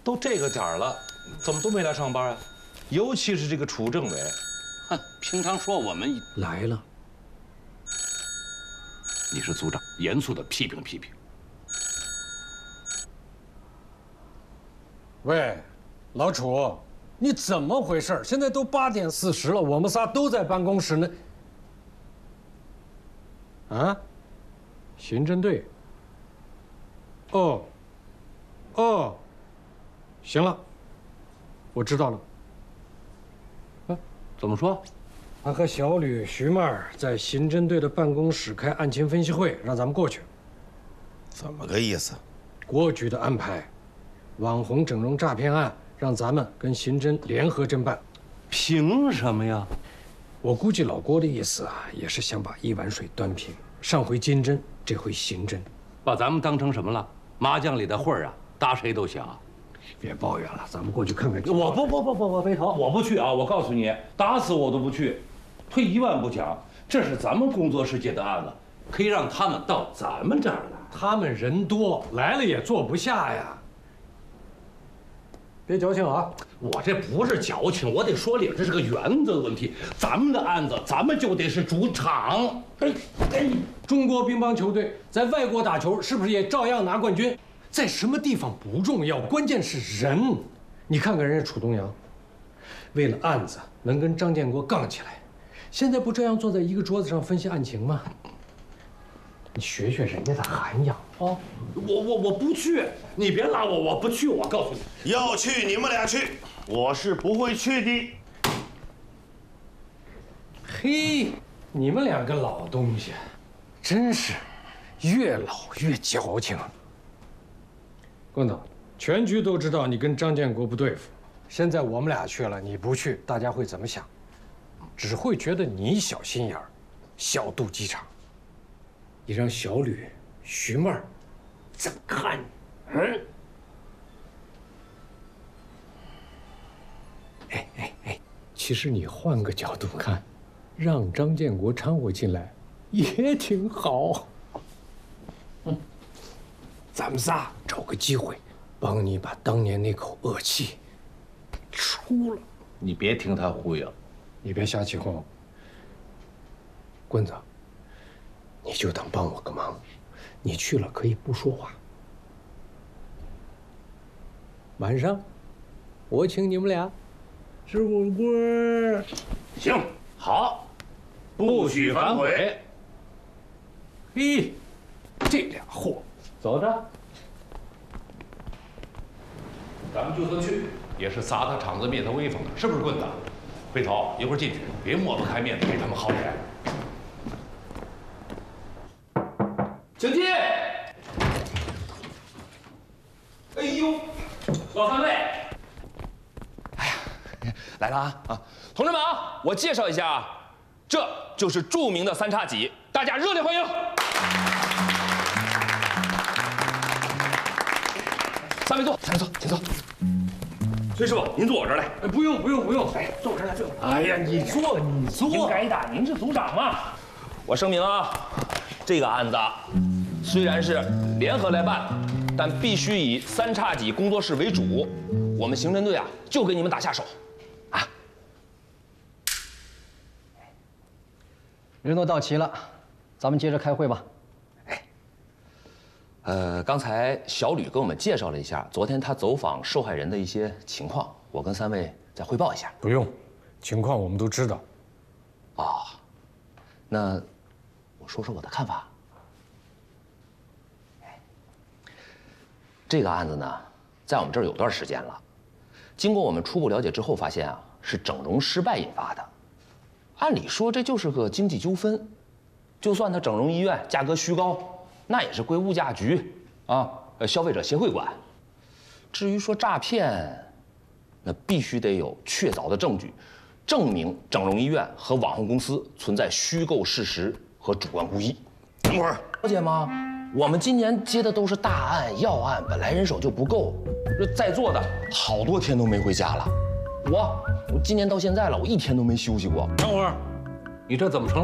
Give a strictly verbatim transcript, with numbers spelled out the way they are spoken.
都这个点儿了，怎么都没来上班啊？尤其是这个楚政委， 哼，平常说我们来了。 你是组长，严肃的批评批评。 喂，老楚，你怎么回事？现在都八点四十了，我们仨都在办公室呢。啊？刑侦队。哦。哦。行了，我知道了。 啊，怎么说？ 他和小吕、徐曼儿在刑侦队的办公室开案情分析会，让咱们过去。 怎么个意思？ 国局的安排，网红整容诈骗案，让咱们跟刑侦联合侦办。 凭什么呀？ 我估计老郭的意思啊，也是想把一碗水端平。上回金侦，这回刑侦， 把咱们当成什么了？麻将里的混儿啊，打谁都行。 别抱怨了，咱们过去看看。 我不不不不不，飞头，我不去啊！我告诉你，打死我都不去。退一万步讲，这是咱们工作室接的案子，可以让他们到咱们这儿来。 他们人多，来了也坐不下呀。别矫情啊！ 我这不是矫情，我得说理，这是个原则问题。咱们的案子，咱们就得是主场。哎哎，中国乒乓球队在外国打球，是不是也照样拿冠军？在什么地方不重要，关键是人。你看看人家楚东阳，为了案子能跟张建国杠起来，现在不这样坐在一个桌子上分析案情吗？你学学人家的涵养啊！ 我我我不去，你别拉我，我不去。我告诉你， 要去你们俩去，我是不会去的。 嘿，你们两个老东西，真是越老越矫情。关总，全局都知道你跟张建国不对付，现在我们俩去了，你不去，大家会怎么想？只会觉得你小心眼儿，小肚鸡肠。你让小吕、徐曼儿怎么看你？嗯？哎哎哎，其实你换个角度看，让张建国掺和进来也挺好。嗯，咱们仨找个机会，帮你把当年那口恶气出了。 你别听他忽悠， 你别瞎起哄。棍子，你就当帮我个忙，你去了可以不说话。晚上，我请你们俩吃火锅。 行，好，不许反悔。 嘿，这俩货， 走着。咱们就算去，也是撒他场子、灭他威风的，是不是棍子？飞头，一会儿进去，别抹不开面子，给他们好脸。请进。哎呦，老三位， 哎呀，来了啊啊！同志们啊，我介绍一下啊，这就是著名的三叉戟，大家热烈欢迎。三位坐，三位坐，请坐。崔师傅，您坐我这儿来。 哎，不用不用不用， 哎，坐我这儿来，坐。 哎呀，你坐你坐。 应该的，您是组长嘛。我声明啊，这个案子虽然是联合来办，但必须以三叉戟工作室为主。我们刑侦队啊，就给你们打下手，啊。 人都到齐了，咱们接着开会吧。 哎，呃，刚才小吕给我们介绍了一下昨天他走访受害人的一些情况，我跟三位再汇报一下。 不用，情况我们都知道。 啊，那我说说我的看法。这个案子呢，在我们这儿有段时间了。经过我们初步了解之后，发现啊，是整容失败引发的。按理说这就是个经济纠纷，就算他整容医院价格虚高，那也是归物价局啊，呃，消费者协会管。至于说诈骗，那必须得有确凿的证据，证明整容医院和网红公司存在虚构事实和主观故意。 等会儿， 了解吗？我们今年接的都是大案要案，本来人手就不够，这在座的好多天都没回家了。我，我今年到现在了，我一天都没休息过。 等会儿，你这怎么成